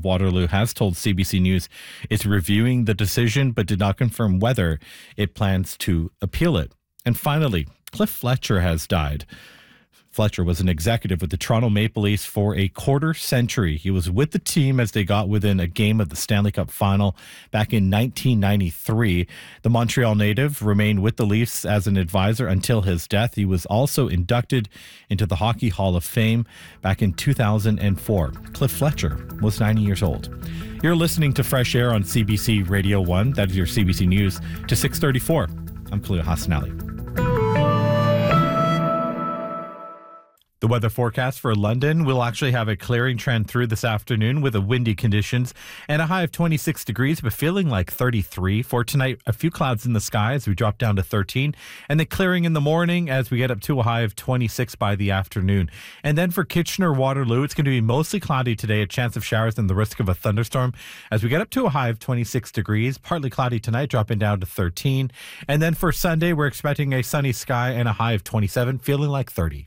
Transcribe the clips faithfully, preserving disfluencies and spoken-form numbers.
of Waterloo has told C B C News it's reviewing the decision but did not confirm whether it plans to appeal it. And finally, Cliff Fletcher has died. Fletcher was an executive with the Toronto Maple Leafs for a quarter century. He was with the team as they got within a game of the Stanley Cup final back in nineteen ninety-three. The Montreal native remained with the Leafs as an advisor until his death. He was also inducted into the Hockey Hall of Fame back in two thousand four. Cliff Fletcher was ninety years old. You're listening to Fresh Air on C B C Radio one. That is your C B C News to six thirty-four. I'm Khalil Hassanali. The weather forecast for London will actually have a clearing trend through this afternoon with a windy conditions and a high of twenty-six degrees, but feeling like thirty-three. For tonight, a few clouds in the sky as we drop down to thirteen, and then clearing in the morning as we get up to a high of twenty-six by the afternoon. And then for Kitchener-Waterloo, it's going to be mostly cloudy today, a chance of showers and the risk of a thunderstorm as we get up to a high of twenty-six degrees, partly cloudy tonight, dropping down to thirteen. And then for Sunday, we're expecting a sunny sky and a high of twenty-seven, feeling like thirty.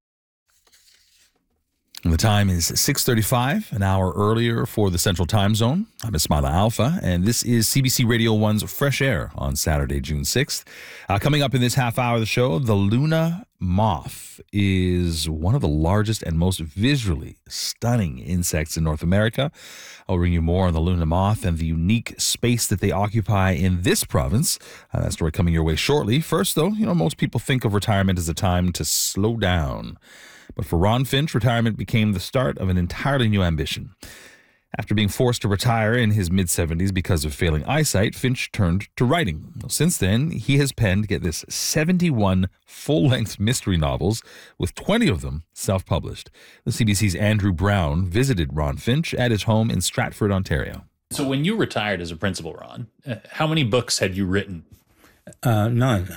The time is six thirty-five, an hour earlier for the Central Time Zone. I'm Ismaila Alfa, and this is C B C Radio one's Fresh Air on Saturday, June sixth. Uh, coming up in this half hour of the show, the Luna moth is one of the largest and most visually stunning insects in North America. I'll bring you more on the Luna moth and the unique space that they occupy in this province. Uh, that story coming your way shortly. First, though, you know, most people think of retirement as a time to slow down. But for Ron Finch, retirement became the start of an entirely new ambition. After being forced to retire in his mid-seventies because of failing eyesight, Finch turned to writing. Since then, he has penned, get this, seventy-one full-length mystery novels, with twenty of them self-published. The C B C's Andrew Brown visited Ron Finch at his home in Stratford, Ontario. So when you retired as a principal, Ron, uh, how many books had you written? Uh, none.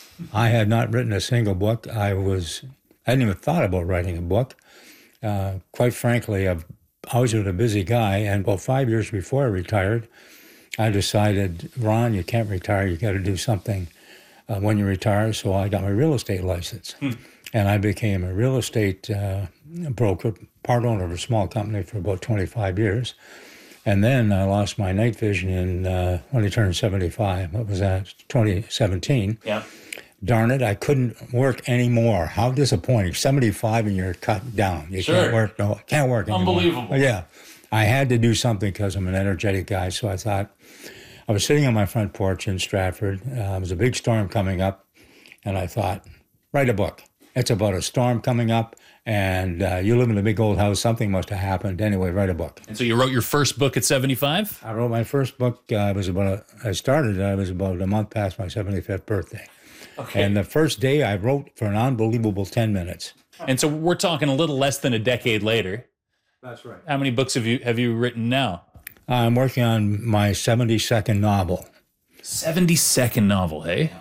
I had not written a single book. I was... I hadn't even thought about writing a book. Uh, quite frankly, I've always been a busy guy, and about five years before I retired, I decided, Ron, you can't retire. You got to do something uh, when you retire. So I got my real estate license, hmm. and I became a real estate uh, broker, part owner of a small company for about twenty-five years. And then I lost my night vision in uh, when I turned seventy-five. What was that? twenty seventeen. Yeah. Darn it, I couldn't work anymore. How disappointing. seventy-five and you're cut down. You sure. can't work no can't work anymore. Unbelievable. Yeah. I had to do something because I'm an energetic guy, so I thought, I was sitting on my front porch in Stratford. Uh, there was a big storm coming up, and I thought, write a book. It's about a storm coming up, and uh, you live in a big old house. Something must have happened. Anyway, write a book. And so you wrote your first book at seventy-five? I wrote my first book. Uh, I was about a, I started, I was about a month past my seventy-fifth birthday. Okay. And the first day I wrote for an unbelievable ten minutes. And so we're talking a little less than a decade later. That's right. How many books have you have you written now? I'm working on my seventy-second novel. seventy-second novel, hey?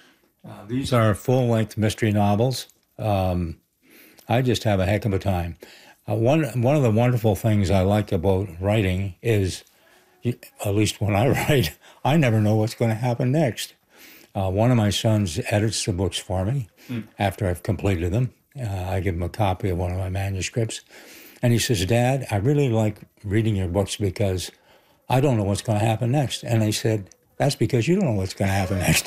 Uh, these are full-length mystery novels. Um, I just have a heck of a time. Uh, one one of the wonderful things I like about writing is, at least when I write, I never know what's going to happen next. Uh, one of my sons edits the books for me mm. after I've completed them. Uh, I give him a copy of one of my manuscripts. And he says, Dad, I really like reading your books because I don't know what's going to happen next. And I said, that's because you don't know what's going to happen next.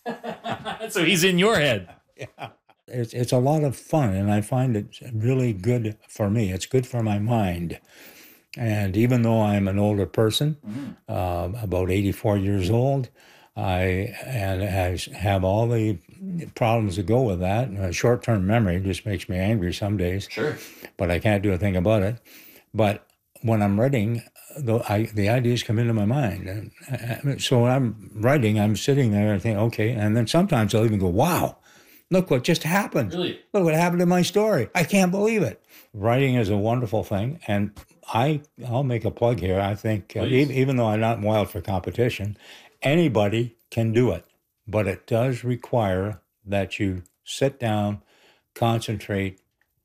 So he's in your head. Yeah. It's, it's a lot of fun, and I find it really good for me. It's good for my mind. And even though I'm an older person, mm-hmm. uh, about eighty-four years old, I and I have all the problems that go with that. Uh, short-term memory just makes me angry some days. Sure. But I can't do a thing about it. But when I'm writing, the, I, the ideas come into my mind. And uh, so when I'm writing, I'm sitting there and think, okay. And then sometimes I'll even go, wow, look what just happened. Really? Look what happened to my story. I can't believe it. Writing is a wonderful thing. And I, I'll make a plug here. I think, uh, e- even though I'm not wild for competition, anybody can do it, but it does require that you sit down, concentrate,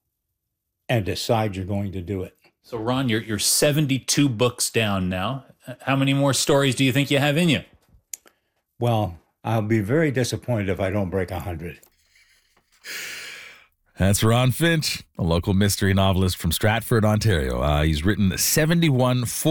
and decide you're going to do it. So, Ron, you're, you're seventy-two books down now. How many more stories do you think you have in you? Well, I'll be very disappointed if I don't break one hundred. That's Ron Finch, a local mystery novelist from Stratford, Ontario. Uh, he's written seventy-one full